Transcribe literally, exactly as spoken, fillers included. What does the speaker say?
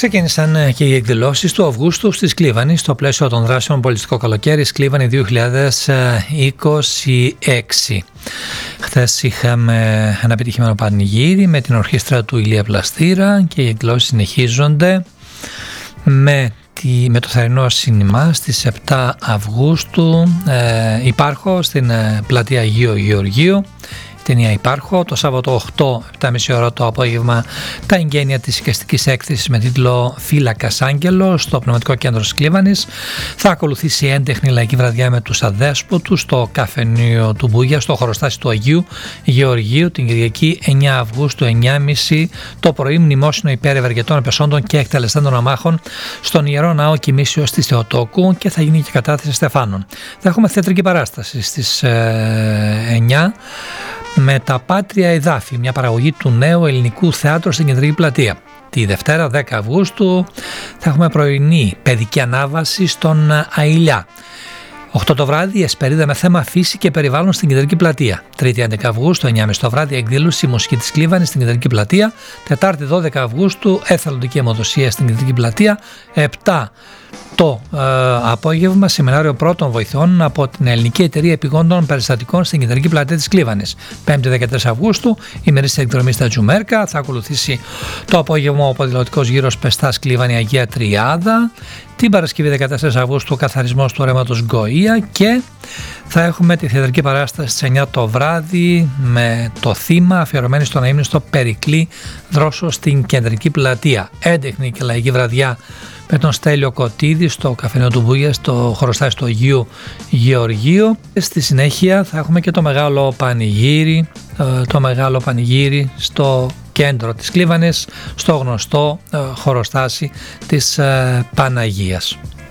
Ξεκίνησαν και οι εκδηλώσεις του Αυγούστου στη Κλίβανη στο πλαίσιο των δράσεων Πολιτιστικό Καλοκαίρι Κλίβανη δύο χιλιάδες είκοσι έξι. Χθες είχαμε ένα επιτυχημένο πανηγύρι με την ορχήστρα του Ηλία Πλαστήρα και οι εκδηλώσεις συνεχίζονται με, τη, με το θερινό σινεμά στις επτά Αυγούστου. Ε, υπάρχω στην ε, πλατεία Αγίου Γεωργίου. Ταινία Υπάρχω, το Σάββατο οκτώ, επτά και μισή ώρα το απόγευμα, τα εγγένεια της οικαστικής έκθεσης με τίτλο Φύλακας Άγγελος στο Πνευματικό Κέντρο της Κλίβανης. Θα ακολουθήσει έντεχνη λαϊκή βραδιά με τους αδέσποτους στο καφενείο του Μπούγια, στο χωροστάσι του Αγίου Γεωργίου, την Κυριακή εννέα Αυγούστου, εννιά και μισή το πρωί, μνημόσυνο υπέρ ευεργετών επεσόντων και εκτελεστέντων αμάχων στον Ιερό Ναό Κοιμήσεως της Θεοτόκου και θα γίνει και κατάθεση στεφάνων. Θα έχουμε θεατρική παράσταση στις ε, εννιά με τα Πάτρια Εδάφη, μια παραγωγή του Νέου Ελληνικού Θεάτρου στην Κεντρική Πλατεία. Τη Δευτέρα δέκα Αυγούστου θα έχουμε πρωινή παιδική ανάβαση στον Αηλιά. οκτώ το βράδυ, Εσπερίδα με θέμα φύση και περιβάλλον στην Κεντρική Πλατεία. Τρίτη έντεκα Αυγούστου, εννιά και μισή το βράδυ, εκδήλωση Μουσική της Κλίβανης στην Κεντρική Πλατεία. Τετάρτη δώδεκα Αυγούστου, εθελοντική αιμοδοσία στην Κεντρική Πλατεία. επτά το ε, απόγευμα, σεμινάριο πρώτων βοηθών από την Ελληνική Εταιρεία Επιγόντων Περιστατικών στην Κεντρική Πλατεία της Κλίβανης. πέμπτη δεκατέσσερα Αυγούστου, ημερήσια εκδρομή στα Τζουμέρκα. Θα ακολουθήσει το απόγευμα ο ποδηλατικός γύρος Πεστάς Κλίβανη Αγία Τριάδα. Την Παρασκευή δεκατέσσερα Αυγούστου, ο καθαρισμός του ρέματος Γκοία και θα έχουμε τη θεατρική παράσταση στις εννιά το βράδυ με το θύμα αφιερωμένη στον αείμνηστο Περικλή Δρόσο στην Κεντρική Πλατεία. Έντεχνη και λαϊκή βραδιά με τον Στέλιο Κωτίδη στο καφενείο του Μπούγια, στο χωροστάσι του Αγίου Γεωργίου. Στη συνέχεια θα έχουμε και το μεγάλο πανηγύρι, το μεγάλο πανηγύρι στο κέντρο της Κλίβανης, στο γνωστό χωροστάσι της Παναγίας.